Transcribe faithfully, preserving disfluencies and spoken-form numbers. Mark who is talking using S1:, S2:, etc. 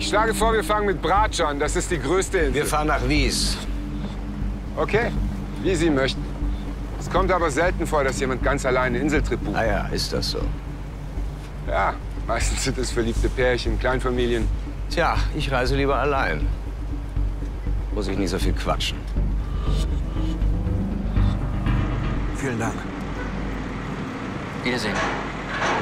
S1: Ich schlage vor, wir fangen mit Brač an. Das ist die größte Insel.
S2: Wir fahren nach Vis.
S1: Okay, wie Sie möchten. Es kommt aber selten vor, dass jemand ganz allein einen Inseltrip bucht.
S2: Ah ja, ist das so.
S1: Ja, meistens sind es verliebte Pärchen, Kleinfamilien.
S2: Tja, ich reise lieber allein. Muss ich nicht so viel quatschen.
S3: Vielen Dank.
S4: Wiedersehen.